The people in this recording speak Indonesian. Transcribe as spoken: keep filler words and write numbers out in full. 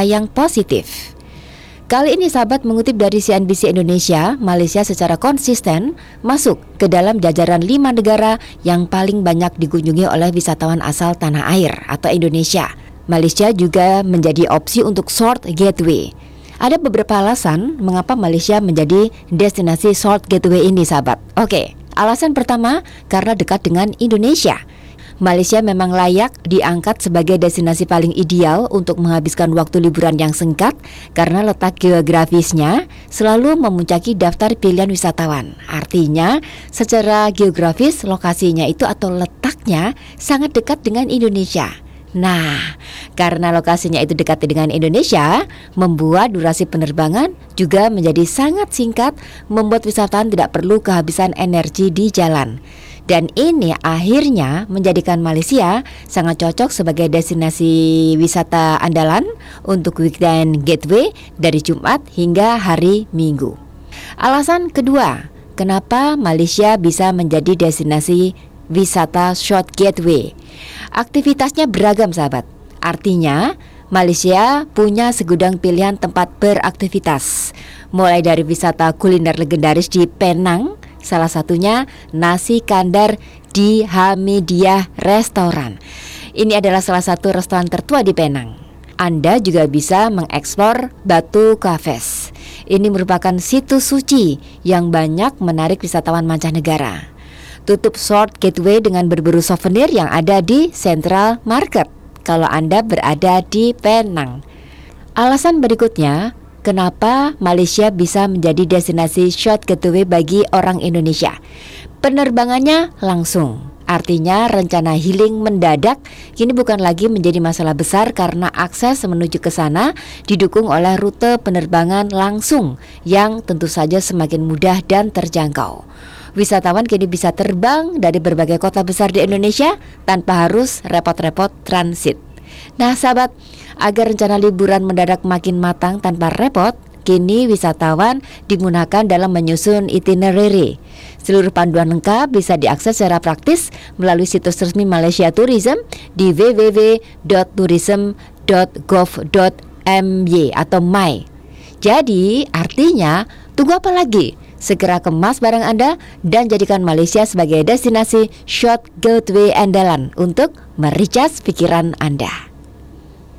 wisata yang positif. Kali ini sahabat, mengutip dari C N B C Indonesia, Malaysia secara konsisten masuk ke dalam jajaran lima negara yang paling banyak dikunjungi oleh wisatawan asal tanah air atau Indonesia. Malaysia juga menjadi opsi untuk short gateway. Ada beberapa alasan mengapa Malaysia menjadi destinasi short gateway ini sahabat. Oke, alasan pertama karena dekat dengan Indonesia. Malaysia memang layak diangkat sebagai destinasi paling ideal untuk menghabiskan waktu liburan yang singkat karena letak geografisnya selalu memuncaki daftar pilihan wisatawan. Artinya, secara geografis lokasinya itu atau letaknya sangat dekat dengan Indonesia. Nah, karena lokasinya itu dekat dengan Indonesia, membuat durasi penerbangan juga menjadi sangat singkat, membuat wisatawan tidak perlu kehabisan energi di jalan. Dan ini akhirnya menjadikan Malaysia sangat cocok sebagai destinasi wisata andalan untuk weekend gateway dari Jumat hingga hari Minggu. Alasan kedua, kenapa Malaysia bisa menjadi destinasi wisata short gateway? Aktivitasnya beragam sahabat. Artinya Malaysia punya segudang pilihan tempat beraktivitas, mulai dari wisata kuliner legendaris di Penang, salah satunya nasi kandar di Hamidiah Restoran. Ini adalah salah satu restoran tertua di Penang. Anda juga bisa mengeksplor Batu Caves. Ini merupakan situs suci yang banyak menarik wisatawan mancanegara. Tutup short gateway dengan berburu souvenir yang ada di Central Market kalau Anda berada di Penang. Alasan berikutnya, kenapa Malaysia bisa menjadi destinasi short gateway bagi orang Indonesia? Penerbangannya langsung. Artinya rencana healing mendadak kini bukan lagi menjadi masalah besar karena akses menuju ke sana didukung oleh rute penerbangan langsung yang tentu saja semakin mudah dan terjangkau. Wisatawan kini bisa terbang dari berbagai kota besar di Indonesia tanpa harus repot-repot transit. Nah sahabat, agar rencana liburan mendadak makin matang tanpa repot, kini wisatawan dimudahkan dalam menyusun itinerary. Seluruh panduan lengkap bisa diakses secara praktis melalui situs resmi Malaysia Tourism di w w w dot tourism dot gov dot m y atau my. Jadi artinya tunggu apa lagi? Segera kemas barang Anda dan jadikan Malaysia sebagai destinasi short gateway andalan untuk mericas pikiran Anda.